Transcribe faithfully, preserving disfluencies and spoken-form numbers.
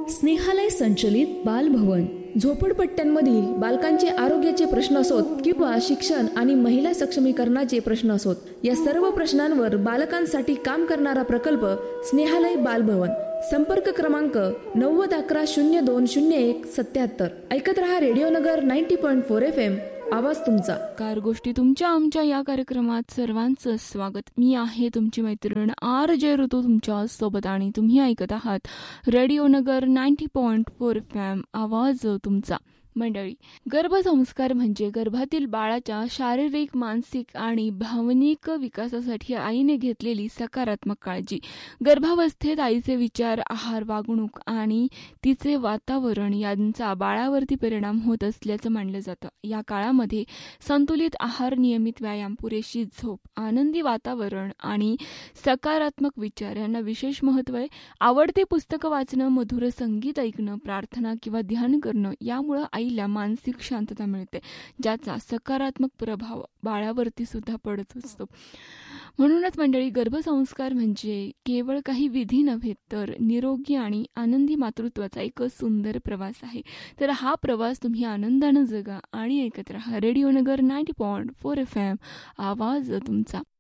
स्नेहालय संचलित बालभवन. झोपडपट्ट्यांमधील बालकांचे आरोग्याचे प्रश्न असोत किंवा शिक्षण आणि महिला सक्षमीकरणाचे प्रश्न असोत, या सर्व प्रश्नांवर बालकांसाठी काम करणारा प्रकल्प स्नेहालय बालभवन. संपर्क क्रमांक नव्वद अकरा शून्य दोन शून्य एक सत्याहत्तर. ऐकत रहा रेडिओ नगर ninety point four F M. आवाज तुमचा. कार गोष्टी तुमच्या आमच्या या कार्यक्रमात सर्वांचं स्वागत. मी आहे तुमची मैत्रीण आर जे ऋतू तुमच्या सोबत आणि तुम्ही ऐकत आहात रेडिओ नगर ninety point four F M. आवाज तुमचा. मंडळी, गर्भसंस्कार म्हणजे गर्भातील बाळाच्या शारीरिक, मानसिक आणि भावनिक विकासासाठी आईने घेतलेली सकारात्मक काळजी. गर्भावस्थेत आईचे विचार, आहार, वागणूक आणि तिचे वातावरण यांचा बाळावरती परिणाम होत असल्याचं मानलं जातं. या काळामध्ये संतुलित आहार, नियमित व्यायाम, पुरेशी झोप, आनंदी वातावरण आणि सकारात्मक विचार यांना विशेष महत्त्व आहे. आवडते पुस्तकं वाचणं, मधुर संगीत ऐकणं, प्रार्थना किंवा ध्यान करणं यामुळं आईला मानसिक शांतता मिळते, ज्याचा सकारात्मक प्रभाव बाळावरती सुद्धा पडत असतो. म्हणूनच मंडळी, गर्भसंस्कार म्हणजे केवळ काही विधी नव्हे, तर निरोगी आणि आनंदी मातृत्वाचा एक सुंदर प्रवास आहे. तर हा प्रवास तुम्ही आनंदानं जगा आणि ऐकत राहा रेडिओ नगर ninety point four F M. आवाज तुमचा.